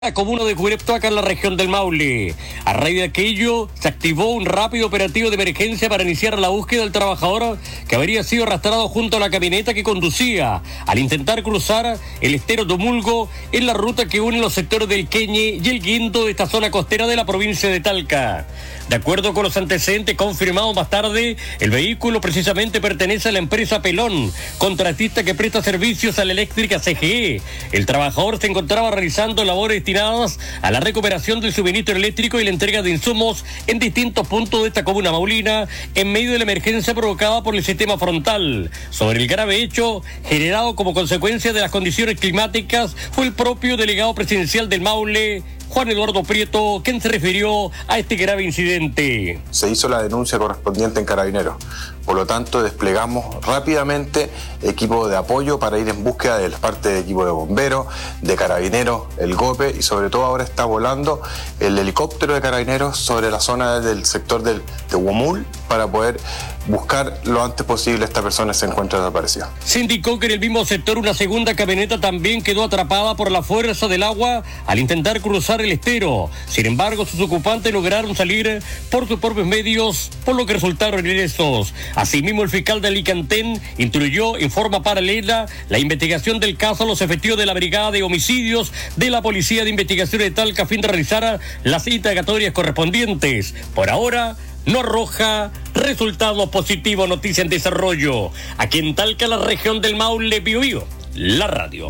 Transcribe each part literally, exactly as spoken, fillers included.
La comuna de Curepto, acá en la región del Maule. A raíz de aquello, se activó un rápido operativo de emergencia para iniciar la búsqueda del trabajador que habría sido arrastrado junto a la camioneta que conducía al intentar cruzar el estero Tomulgo en la ruta que une los sectores del Queñe y el Guindo de esta zona costera de la provincia de Talca. De acuerdo con los antecedentes confirmados más tarde, el vehículo precisamente pertenece a la empresa Pelón, contratista que presta servicios a la eléctrica C G E. El trabajador se encontraba realizando labores destinadas a la recuperación del suministro eléctrico y la entrega de insumos en distintos puntos de esta comuna maulina en medio de la emergencia provocada por el sistema frontal. Sobre el grave hecho generado como consecuencia de las condiciones climáticas fue el propio delegado presidencial del Maule, Juan Eduardo Prieto, quien se refirió a este grave incidente. Se hizo la denuncia correspondiente en Carabineros. Por lo tanto, desplegamos rápidamente equipo de apoyo para ir en búsqueda de parte de equipo de bomberos, de Carabineros, el GOPE, y sobre todo ahora está volando el helicóptero de Carabineros sobre la zona del sector del, de Huamul para poder buscar lo antes posible a esta persona que se encuentra desaparecida. Se indicó que en el mismo sector una segunda camioneta también quedó atrapada por la fuerza del agua al intentar cruzar el estero. Sin embargo, sus ocupantes lograron salir por sus propios medios, por lo que resultaron ilesos. Asimismo, el fiscal de Alicantén instruyó en forma paralela la investigación del caso a los efectivos de la Brigada de Homicidios de la Policía de Investigación de Talca a fin de realizar las indagatorias correspondientes. Por ahora, no arroja resultados positivos. Noticia en desarrollo. Aquí en Talca, la región del Maule, Bio Bio, la radio.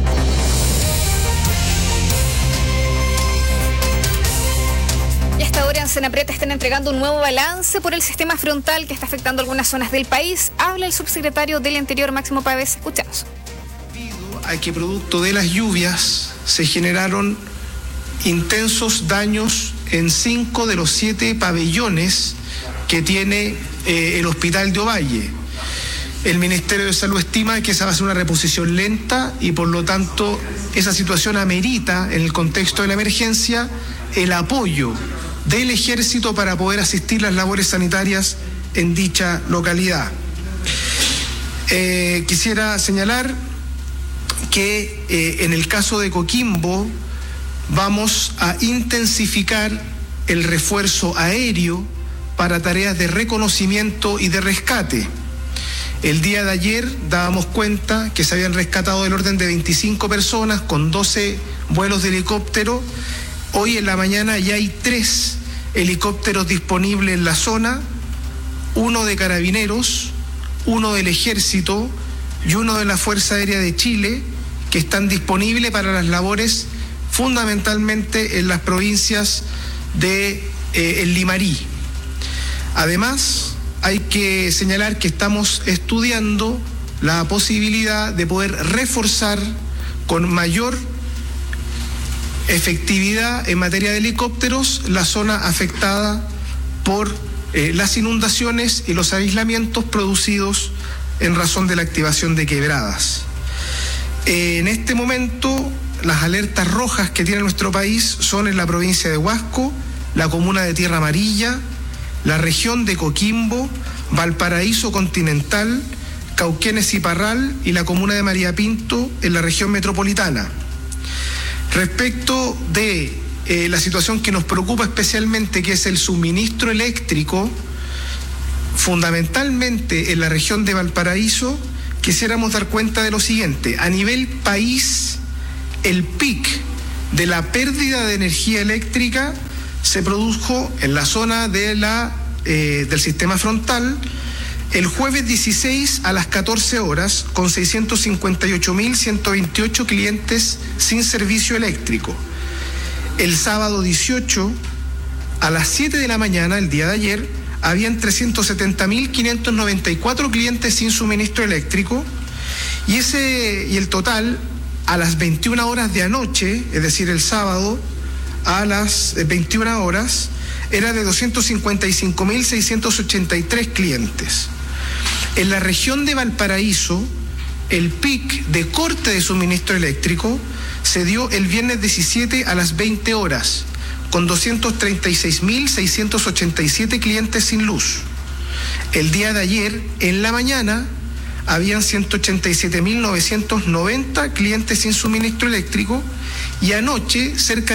Y hasta ahora en Senapreta están entregando un nuevo balance por el sistema frontal que está afectando algunas zonas del país. Habla el subsecretario del Interior, Máximo Pávez. Escuchamos. Debido a que producto de las lluvias se generaron intensos daños en cinco de los siete pabellones que tiene eh, el Hospital de Ovalle. El Ministerio de Salud estima que esa va a ser una reposición lenta y por lo tanto esa situación amerita, en el contexto de la emergencia, el apoyo del Ejército para poder asistir las labores sanitarias en dicha localidad. Eh, quisiera señalar que eh, en el caso de Coquimbo vamos a intensificar el refuerzo aéreo para tareas de reconocimiento y de rescate. El día de ayer dábamos cuenta que se habían rescatado del orden de veinticinco personas con doce vuelos de helicóptero. Hoy en la mañana ya hay tres helicópteros disponibles en la zona, uno de Carabineros, uno del Ejército y uno de la Fuerza Aérea de Chile, que están disponibles para las labores fundamentalmente en las provincias de eh, el Limarí. Además, hay que señalar que estamos estudiando la posibilidad de poder reforzar con mayor efectividad en materia de helicópteros la zona afectada por eh, las inundaciones y los aislamientos producidos en razón de la activación de quebradas. Eh, en este momento, las alertas rojas que tiene nuestro país son en la provincia de Huasco, la comuna de Tierra Amarilla, la región de Coquimbo, Valparaíso Continental, Cauquenes y Parral y la comuna de María Pinto en la región metropolitana. Respecto de eh, la situación que nos preocupa especialmente, que es el suministro eléctrico, fundamentalmente en la región de Valparaíso, quisiéramos dar cuenta de lo siguiente. A nivel país, el pic de la pérdida de energía eléctrica se produjo en la zona de la, eh, del sistema frontal el jueves dieciséis a las catorce horas con seiscientos cincuenta y ocho mil ciento veintiocho clientes sin servicio eléctrico. El sábado dieciocho a las siete de la mañana, el día de ayer, habían trescientos setenta mil quinientos noventa y cuatro clientes sin suministro eléctrico y, ese, y el total a las veintiuna horas de anoche, es decir, el sábado a las veintiuna horas, era de doscientos cincuenta y cinco mil seiscientos ochenta y tres clientes. En la región de Valparaíso, el pic de corte de suministro eléctrico se dio el viernes diecisiete a las veinte horas, con doscientos treinta y seis mil seiscientos ochenta y siete clientes sin luz. El día de ayer, en la mañana, habían ciento ochenta y siete mil novecientos noventa clientes sin suministro eléctrico y anoche cerca